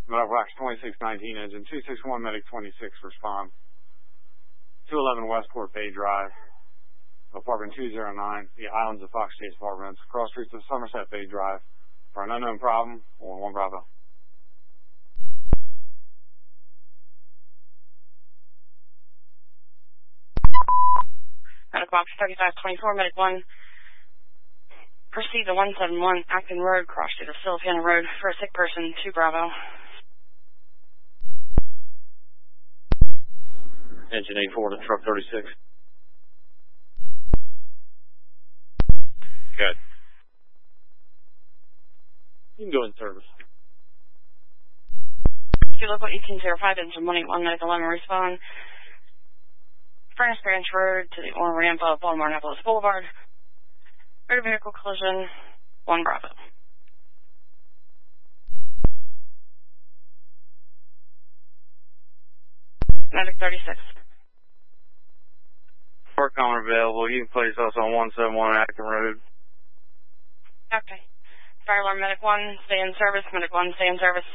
Rocks 2619, engine 261, medic 26, respond. 211 Westport Bay Drive, apartment 209, the Islands of Fox Chase Apartments, cross streets of Somerset Bay Drive, for an unknown problem, on 1 Bravo. Medic box 3524, medic 1. Proceed to 171 Acton Road, cross street of Philippine Road for a sick person, 2 Bravo. Engine 84 to truck 36. Good. You can go in service. You local 1805, engine 181, medic 11, respond. Furnace Branch Road to the Orm ramp of Baltimore Annapolis Boulevard. Motor vehicle collision, 1 Bravo. Medic 36. Park comment available. You can place us on 171 Acton Road. Okay. Fire alarm medic 1, stay in service. Medic 1, stay in service.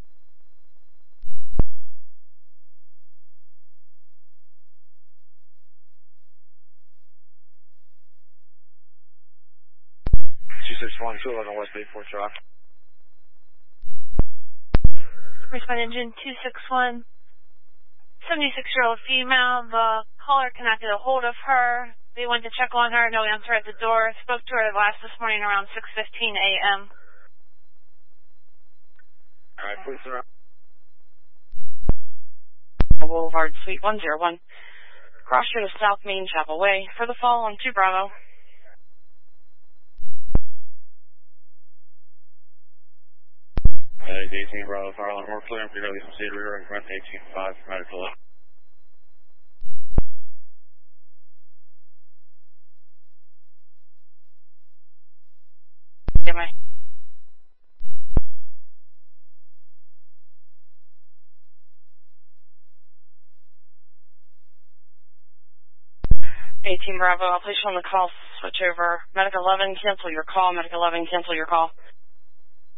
G61, 211 West Bay, Fort Rock. Respond engine 261. 76-year-old female. The caller cannot get a hold of her. They went to check on her. No answer at the door. Spoke to her last this morning around 6:15 a.m. All right, please surround. Boulevard, Suite 101. Cross street of South Main Chapel Way. For the fall on 2 Bravo. Medic 18 Bravo, fire alarm more clear. Please release some seat rear and front 18-5, medical left. Am I? Bravo, I'll place you on the call, switch over. Medic 11, cancel your call. Medic 11, cancel your call.